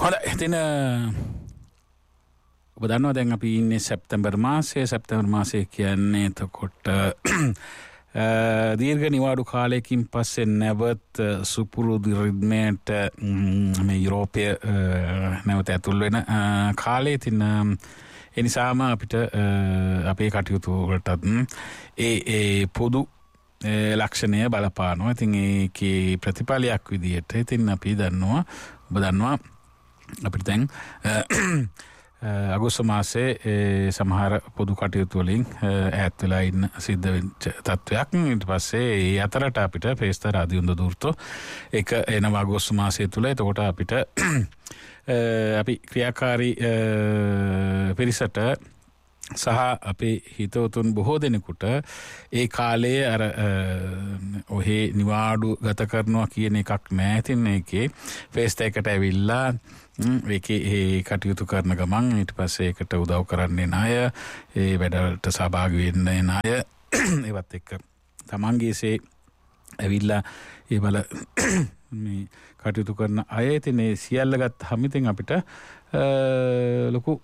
හොඳයි. ඉතින් ඔබ දන්නවා දැන් අපි ඉන්නේ සැප්තැම්බර් මාසයේ කියන්නේ එතකොට දීර්ඝ නිවාඩු කාලයකින් පස්සේ නැවත සුපුරුදු රිද්මයට මේ යුරෝපය නැවත ඇතුල් වෙන කාලේ. ඉතින් ඒ නිසාම අපිට අපේ කටයුතු වලටත් ඒ පොදු ලක්ෂණය බලපානවා. ඉතින් ඒකේ ප්‍රතිඵලයක් විදියට ඉතින් අපි දන්නවා ඔබ දන්නවා අපිට දැන් අගෝස්තු මාසයේ සමහර පොදු කටයුතු වලින් ඈත් වෙලා ඉන්න සිද්ධ වෙච්ච තත්වයක්. ඊට පස්සේ ඒ අතරට අපිට ප්‍රේස්ත රාදියොන්ද දූර්තෝ එක එනවා අගෝස්තු මාසය තුල. එතකොට අපිට අපි ක්‍රියාකාරී පිරිසට සහ අපේ හිතවතුන් බොහෝ දෙනෙකුට ඒ කාලයේ අර ඔහේ නිවාඩු ගත කරනවා කියන එකක් නැහැ. ඉතින් ඒකේ ෆේස් එකකට ඇවිල්ලා ඒකේ ඒ කටයුතු කරන ගමන් ඊට පස්සේ ඒකට උදව් කරන්නේ ණය, ඒ වැඩවලට සහභාගී වෙන්නේ ණය, ඒවත් එක්ක තමන්ගේසේ ඇවිල්ලා ඒ බල මේ කටයුතු කරන අය. ඉතින් ඒ සියල්ල ගත්තාම ඉතින් අපිට ලොකු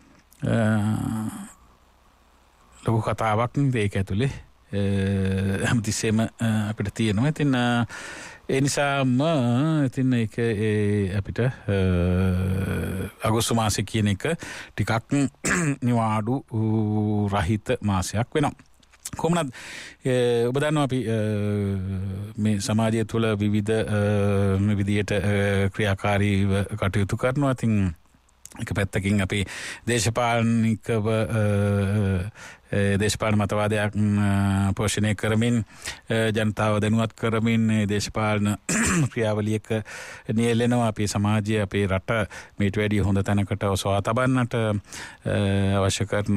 කතාවක් ඒක ඇතුලේ හැමතිස්සෙම අපිට තියෙනවා. ඉතින් ඒ නිසාම ඉතින් ඒක අපිට අගෝස්තු මාසය කියන එක ටිකක් නිවාඩු රහිත මාසයක් වෙනවා. කොහොමද ඔබ දන්නවා අපි මේ සමාජය තුළ විවිධ විදියට ක්‍රියාකාරීව කටයුතු කරනවා. ඉතින් එක පැත්තකින් අපි දේශපාලනිකව දේශපාලන මතවාදයක් පෝෂණය කරමින් ජනතාව දැනුවත් කරමින් දේශපාලන ක්‍රියාවලියක නියැලෙනවා. අපේ සමාජය අපේ රට මේට වැඩිය හොඳ තැනකට ඔසවා තබන්නට අවශ්‍ය කරන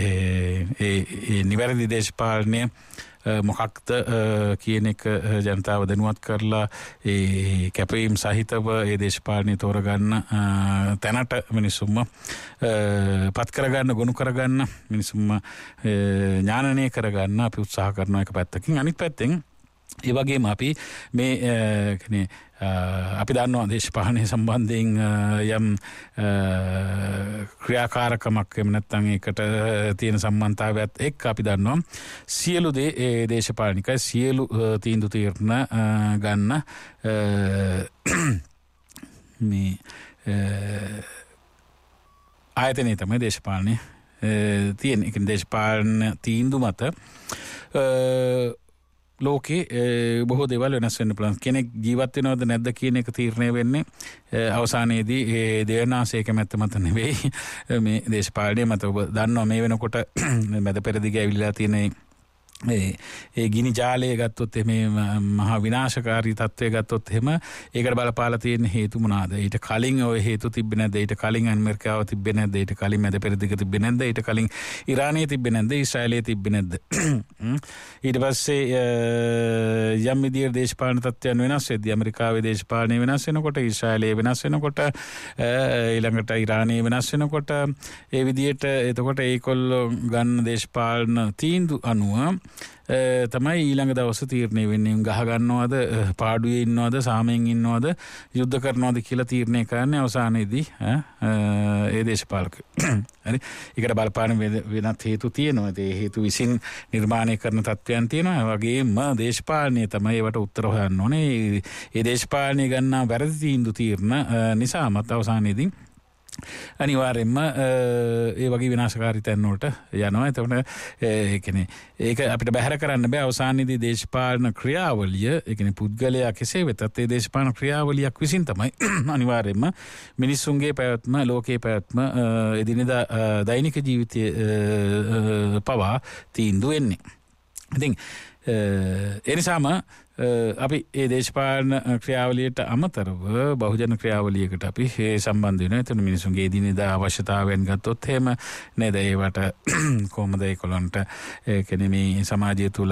ඒ නිවැරදි දේශපාලනය මොකක්ද කියන එක ජනතාව දැනුවත් කරලා ඒ කැපවීම් සහිතව ඒ දේශපාලනය තෝරගන්න තැනට මිනිසුන්ම පත් කරගන්න, ගොනු කරගන්න, මිනිසුන්ම ඥානනය කරගන්න අපි උත්සාහ කරන එක පැත්තකින්. අනිත් පැත්තෙන් ඒ වගේම අපි මේ අපි දන්නවා දේශපාලනය සම්බන්ධයෙන් යම් ක්‍රියාකාරකමක් එහෙම නැත්නම් ඒකට තියෙන සම්බන්ධතාවයත් එක්ක අපි දන්නවා සියලු දේ දේශපාලනිකයි, සියලු තීන්දුව తీරන ගන්න මේ ආයතනයේ තමයි දේශපාලනය තියෙන. ඒ කියන්නේ දේශපාලන තීන්දුව මත ලෝකේ බොහෝ දේවල් වෙනස් වෙන්න පුළුවන්. කෙනෙක් ජීවත් වෙනවද නැද්ද කියන එක තීරණය වෙන්නේ අවසානයේදී ඒ දේවනාසයේ කැමැත්ත මත නෙවෙයි මේ දේශපාලනය මත. ඔබ දන්නවා මේ වෙනකොට මැද පෙරදිග ඇවිල්ලා තියෙන ඒ ගිනි ජාලය ගත්තොත් මේ මහා විනාශකාරී තත්ත්වය ගත්තොත් එහෙම ඒකට බලපාලා තියෙන හේතු මොනවාද? ඊට කලින් ওই හේතු තිබ්බේ නැද්ද? ඊට කලින් ඇමරිකාව තිබ්බේ නැද්ද? ඊට කලින් මැද පෙරදිග තිබ්බේ නැද්ද? ඊට කලින් ඉරානය තිබ්බේ නැද්ද? ඊශ්‍රායලය තිබ්බේ නැද්ද? ඊට පස්සේ යම් විදියට දේශපාලන තත්ත්වයන් වෙනස් වෙද්දී ඇමරිකාවේ දේශපාලනය වෙනස් වෙනකොට, ඊශ්‍රායලය වෙනස් වෙනකොට, ඊළඟට ඉරානය වෙනස් වෙනකොට ඒ විදියට එතකොට ඒකොල්ලෝ ගන්න දේශපාලන තීන්දුව අනුව තමයි ඊළඟ දවස් තීරණය වෙන්නේ. ගහ ගන්නවද, පාඩුවේ ඉන්නවද, සාමයෙන් ඉන්නවද, යුද්ධ කරනවද කියලා තීරණය කරන්නේ අවසානයේදී ඒ දේශපාලක. හරි. ඒකට බලපාන වෙනත් හේතු තියෙනවා. ඒ හේතු විසින් නිර්මාණය කරන තත්ත්වයන් තියෙනවා. ඒ වගේම දේශපාලනය තමයි ඒවට උත්තර හොයන්න ඕනේ. ඒ දේශපාලනය ගන්නා වැරදි තීන්දුව తీරන නිසාමත් අවසානයේදී අනිවාර්යෙන්ම ඒ වගේ විනාශකාරී තැන් වලට යනවා. එතකොට ඒ කියන්නේ ඒක අපිට බැහැර කරන්න බෑ. අවසානයේදී දේශපාලන ක්‍රියාවලිය, ඒ කියන්නේ පුද්ගලයා කෙසේ වෙතත් ඒ දේශපාලන ක්‍රියාවලියක් විසින් තමයි අනිවාර්යෙන්ම මිනිස්සුන්ගේ පැවැත්ම, ලෝකයේ පැවැත්ම, එදිනෙදා දෛනික ජීවිතයේ පවා තීන්දුව වෙන්නේ. ඉතින් ඒ නිසාම අපි ඒ දේශපාලන ක්‍රියාවලියට අමතරව බහුජන ක්‍රියාවලියකට අපි සම්බන්ධ වෙනවා. එතන මිනිසුන්ගේ එදිනෙදා අවශ්‍යතාවයන් ගත්තොත් එහෙම නේද, ඒවට කොහොමද ඒකොලන්ට ඒ කියන්නේ මේ සමාජය තුළ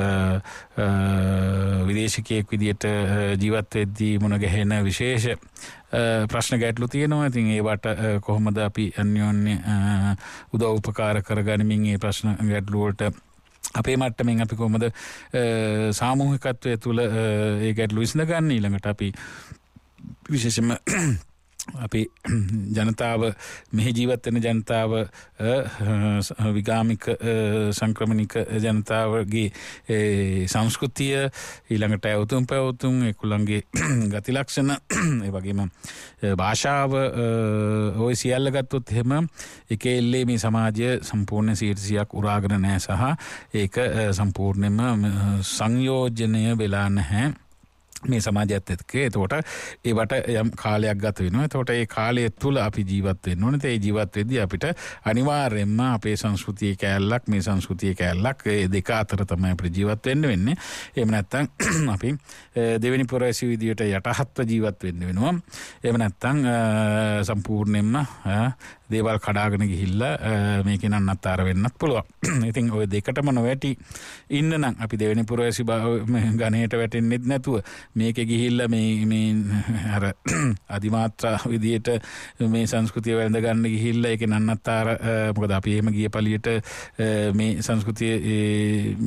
විදේශිකයෙක් විදියට ජීවත් වෙද්දී මුණ ගැහෙන විශේෂ ප්‍රශ්න ගැටලු තියෙනවා. ඉතින් ඒවට කොහොමද අපි අන්‍යෝන්‍ය උදව් උපකාර කරගනිමින් මේ ප්‍රශ්න ගැටලු වලට අපේ මට්ටමින් අපි කොහොමද සාමූහිකත්වයේ තුල ඒ ගැටලු විසඳගන්නේ? ඊළඟට අපි විශේෂයෙන්ම අපි ජනතාව මෙහි ජීවත් වෙන ජනතාව විගාමික සංක්‍රමණික ජනතාවගේ සංස්කෘතිය ඊළඟට ඇවතුම් පැවතුම් ඒකුලන්ගේ ගති ලක්ෂණ ඒ වගේම භාෂාව ඔය සියල්ල ගත්තොත් එහෙම එක එල්ලේ මේ සමාජය සම්පූර්ණ 100% උරාගෙන නැහැ සහ ඒක සම්පූර්ණයෙන්ම සංයෝජනය වෙලා නැහැ මේ සමාජයත් එක්ක. එතකොට ඒවට යම් කාලයක් ගත වෙනවා. එතකොට ඒ කාලය තුල අපි ජීවත් වෙන්න ඕනේ. ඒ ජීවත් වෙද්දී අපිට අනිවාර්යයෙන්ම අපේ සංස්කෘතියේ කැලලක් මේ සංස්කෘතියේ කැලලක් ඒ දෙක අතර තමයි අපිට ජීවත් වෙන්න වෙන්නේ. එහෙම නැත්නම් අපි දෙවෙනි පුරවැසි විදියට යටහත්ව ජීවත් වෙන්න වෙනවා. එහෙම නැත්නම් සම්පූර්ණයෙන්ම දේවල් කඩාගෙන ගිහිල්ලා මේකෙන් අන්නතර වෙන්නත් පුළුවන්. ඉතින් ওই දෙකටම නොවැටි ඉන්න නම් අපි දෙවෙනි පුරවැසි ගණයට වැටෙන්නෙත් නැතුව මේකේ ගිහිල්ලා මේ අර අදිමාත්‍රා විදියට මේ සංස්කෘතිය වැළඳ ගන්න ගිහිල්ලා ඒකෙන් අන්නතර මොකද අපි එහෙම ගිය පළියට මේ සංස්කෘතිය